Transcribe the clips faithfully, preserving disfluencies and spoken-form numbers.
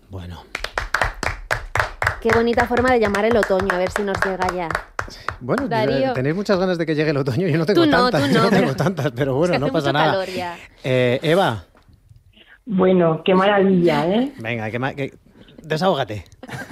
Bueno. Qué bonita forma de llamar el otoño, a ver si nos llega ya. Bueno, Darío. tenéis muchas ganas de que llegue el otoño. Yo no tengo Tú no, tantas, tú no, yo no pero- tengo tantas, pero bueno, Es que no hace pasa mucho nada. calor ya. Eh, Eva, Bueno, qué maravilla, ¿eh? venga, que, ma- que- desahógate.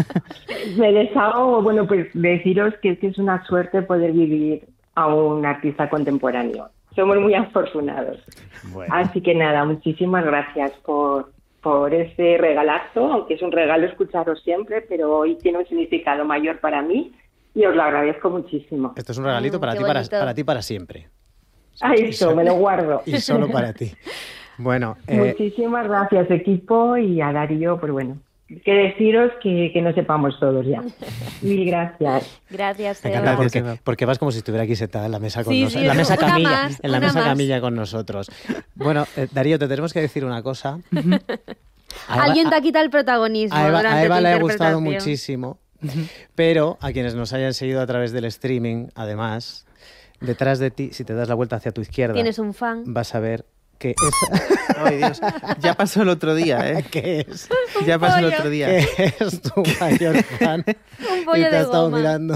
Me desahogo, bueno, pues deciros que es que es una suerte poder vivir a un artista contemporáneo. Somos muy afortunados. Bueno. Así que nada, muchísimas gracias por, por ese regalazo, aunque es un regalo escucharos siempre, pero hoy tiene un significado mayor para mí y os lo agradezco muchísimo. Esto es un regalito Mm, para qué ti, para, bonito. para ti para siempre. A eso, me lo guardo. Y solo para ti. Bueno, eh, Muchísimas gracias, equipo, y a Darío, pues bueno, que deciros que, que no sepamos todos ya. Mil gracias. Gracias, me Eva. encanta Gracias, porque, Eva. porque vas como si estuviera aquí sentada en la mesa con Sí, nosotros. sí, En la mesa una camilla. más, en la una mesa más. camilla con nosotros. Bueno, eh, Darío, te tenemos que decir una cosa. A Eva- Alguien te a- ha quitado el protagonismo A Eva, durante a Eva tu le ha gustado interpretación. muchísimo, pero a quienes nos hayan seguido a través del streaming, además, detrás de ti, si te das la vuelta hacia tu izquierda, Tienes un fan. vas a ver que esa, Ay, Dios. Ya pasó el otro día, ¿eh? que es, Ya pasó el pollo. otro día. que es tu mayor fan Un y pollo te de ha estado goma. mirando.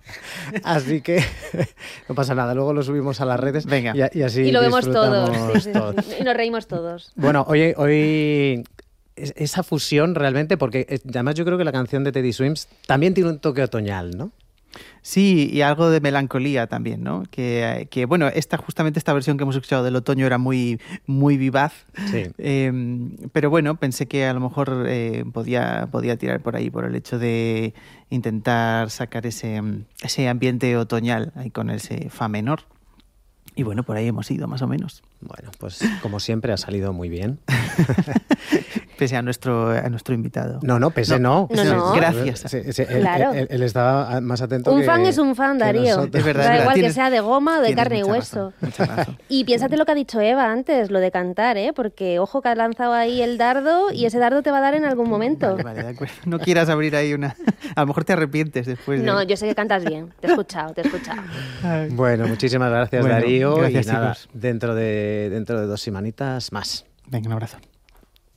Así que no pasa nada, luego lo subimos a las redes. Venga. y, y así Y lo vemos disfrutamos todos. Sí, sí, sí. todos. Y nos reímos todos. Bueno, hoy, hoy es- esa fusión realmente, porque eh, además yo creo que la canción de Teddy Swims también tiene un toque otoñal, ¿no? Sí, y algo de melancolía también, ¿no? Que, que, bueno, esta justamente esta versión que hemos escuchado del otoño era muy, muy vivaz. Sí. Eh, pero bueno, pensé que a lo mejor eh, podía, podía tirar por ahí, por el hecho de intentar sacar ese, ese ambiente otoñal ahí con ese fa menor. Y bueno, por ahí hemos ido, más o menos. Bueno, pues como siempre ha salido muy bien. Pese a nuestro, a nuestro invitado. No, no, pese no. No, no. Gracias. Sí, sí, él, Claro. él- él estaba más atento Un que- fan es un fan, que Darío. nosotros. Es verdad, Da es verdad. igual que Tienes- sea de goma o de tienes carne y mucha hueso. razón, mucha razón. Y piénsate lo que ha dicho Eva antes, lo de cantar, ¿eh? Porque ojo que has lanzado ahí el dardo y ese dardo te va a dar en algún momento. Vale, vale, de acuerdo. No quieras abrir ahí una... A lo mejor te arrepientes después de... No, yo sé que cantas bien. Te he escuchado, te he escuchado. Ay. Bueno, muchísimas gracias, Bueno, Darío. gracias, y nada, chicos. dentro de, dentro de dos semanitas más. Venga, un abrazo.